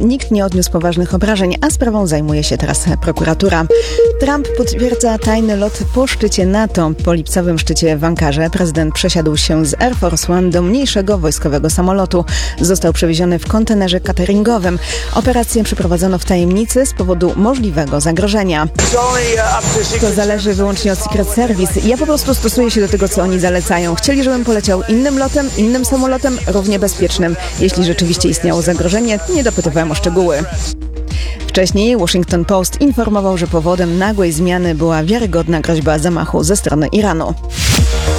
Nikt nie odniósł poważnych obrażeń, a sprawą zajmuje się teraz prokuratura. Trump potwierdza tajny lot po szczycie NATO. Po lipcowym szczycie w Ankarze prezydent przesiadł się z Air Force One do mniejszego wojskowego samolotu. Został przewieziony w kontenerze cateringowym. Operację przeprowadzono w tajemnicy z powodu możliwego zagrożenia. To zależy wyłącznie od Secret Service. Ja po prostu stosuję się do tego, co oni zalecają. Chcieli, żebym poleciał innym lotem, innym samolotem, równie bezpiecznym. Jeśli rzeczywiście istniało zagrożenie, nie dopytywałem o szczegóły. Wcześniej Washington Post informował, że powodem nagłej zmiany była wiarygodna groźba zamachu ze strony Iranu.